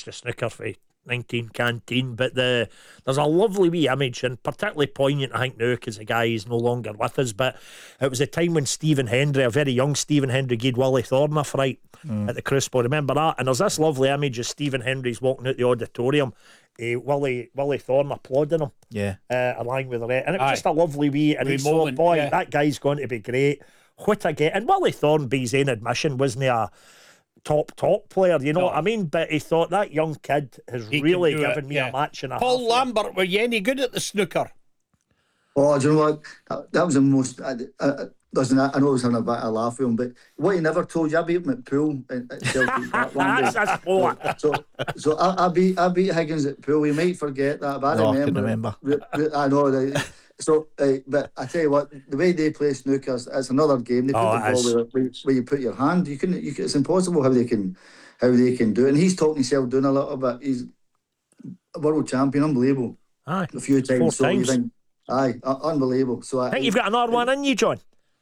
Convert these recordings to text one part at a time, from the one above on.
watched the snooker for 19 Canteen, but there's a lovely wee image, and particularly poignant I think now because the guy is no longer with us, but it was a time when Stephen Hendry, a very young Stephen Hendry, gave Willie Thorne a fright at the Crucible, remember that? And there's this lovely image of Stephen Hendry's walking out the auditorium, Willie Thorne applauding him, along with the rest, and it was just a lovely wee, and he thought, boy, that guy's going to be great. What I get, and Willie Thorne, by his own admission, wasn't he a top player, you know what I mean? But he thought, that young kid has really given me a match and a Paul half. Lambert, were you any good at the snooker? Oh, do you know what? That was the most. Listen, I know I was having a bit of a laugh with him, but what he never told you, I beat him at pool at Celtic that one day. So I beat Higgins at pool. You might forget that, but I remember. I know. So, but I tell you what, the way they play snooker, it's another game. They put the ball where you put your hand. You can. It's impossible how they can do it. And he's talking himself doing a little bit. He's a world champion, unbelievable. Aye, a few times. 4 times. You think, unbelievable. So I think you've got another one in you, John.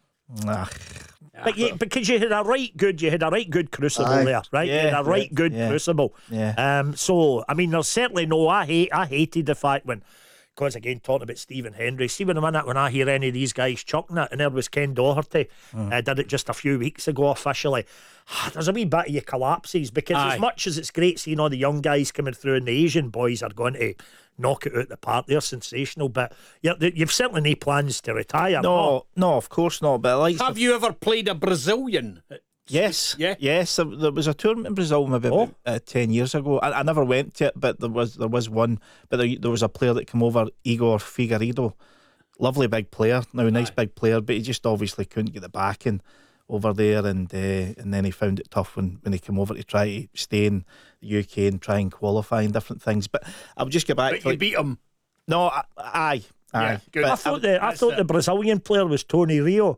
But because you had a right good crucible there, right? You had a right good crucible. So I mean, there's certainly no. I hated the fact when. Because again, talking about Stephen Hendry, see when I hear any of these guys chucking it, and there was Ken Doherty, did it just a few weeks ago officially. There's a wee bit of you collapses, because as much as it's great seeing all the young guys coming through and the Asian boys are going to knock it out the park, they're sensational, but you've certainly no plans to retire. No, of course not. But have you ever played a Brazilian? Yes. There was a tournament in Brazil maybe about 10 years ago. I never went to it, but there was one. But there was a player that came over, Igor Figueiredo, lovely big player. Now nice big player, but he just obviously couldn't get the backing over there, and then he found it tough when he came over to try to stay in the UK and try and qualify and different things. But I'll just get back. But you beat him. No, aye. Good. I thought the Brazilian player was Tony Rio.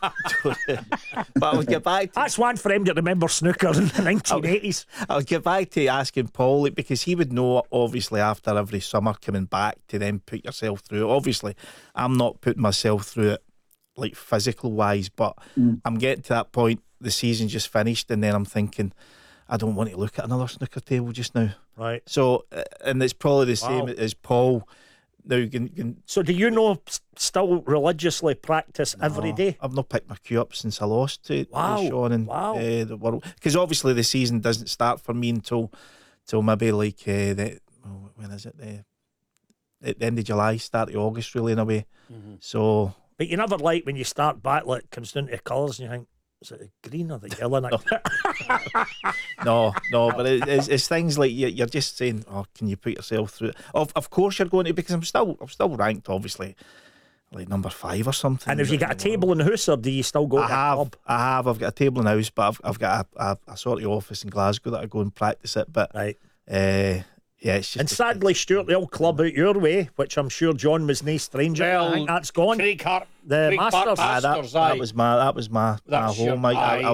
But I'll get back to, that's one for him that remembers snooker in the 1980s. I'll get back to asking Paul, because he would know obviously after every summer coming back to then put yourself through it. Obviously I'm not putting myself through it like physical wise, but I'm getting to that point, the season just finished, and then I'm thinking I don't want to look at another snooker table just now, right? So and it's probably the same as Paul. Now you can. So do you still religiously practice every day? I've not picked my cue up since I lost to Sean and the world, because obviously the season doesn't start for me until maybe like when is it, at the end of July, start of August, really, in a way. So, but you never like when you start back, like it comes down to colours and you think, is it the green or the yellow? No, but it's things like you're just saying, can you put yourself through it? Of course you're going to, because I'm still ranked, obviously, like number 5 or something. And have you got a table in the house, or do you still go to a club? I've got a table in the house, but I've got a sort of office in Glasgow that I go and practice it. But it's just. And sadly, Stuart, the old club out your way, which I'm sure John was no stranger. Well, I think that's gone. The Masters. That was my home.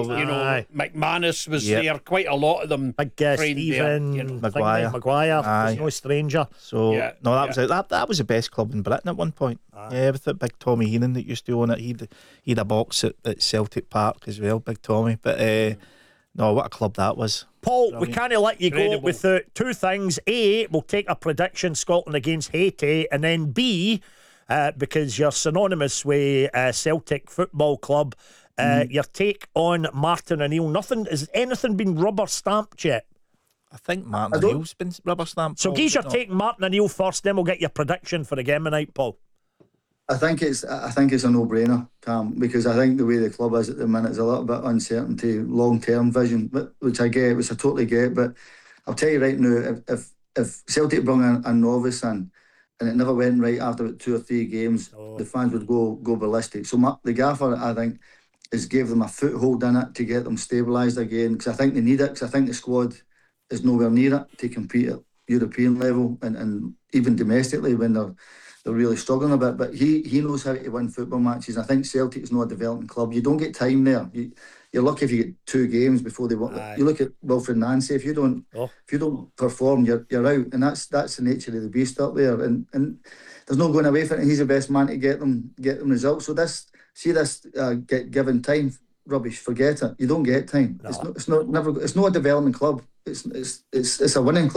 McManus was there. Quite a lot of them. Big Stephen Maguire. He's no stranger. So that was the best club in Britain at one point. With that big Tommy Heenan that used to own it. He'd a box at Celtic Park as well, big Tommy. But no, what a club that was. Paul, we can't let you go without two things. A, we'll take a prediction, Scotland against Haiti, and then B, because you're synonymous with Celtic Football Club, your take on Martin O'Neill. Has anything been rubber stamped yet? I think Martin O'Neill's been rubber stamped. So geez, you're taking Martin O'Neill first, then we'll get your prediction for the game tonight, Paul. I think it's a no-brainer, Cam, because I think the way the club is at the minute is a little bit uncertainty, long-term vision, which I totally get. But I'll tell you right now, if Celtic brought a novice in and it never went right after about 2 or 3 games, the fans would go ballistic. So the gaffer, I think, has gave them a foothold in it to get them stabilised again, because I think they need it, because I think the squad is nowhere near it to compete at European level and even domestically when they're really struggling a bit. But he knows how to win football matches. I think Celtic is not a development club. You don't get time there. You're lucky if you get 2 games before they want. You look at Wilfred Nancy. If you don't perform, you're out, and that's the nature of the beast up there. And there's no going away from it. He's the best man to get them results. So this get given time rubbish. Forget it. You don't get time. No. It's not a development club. It's a winning club.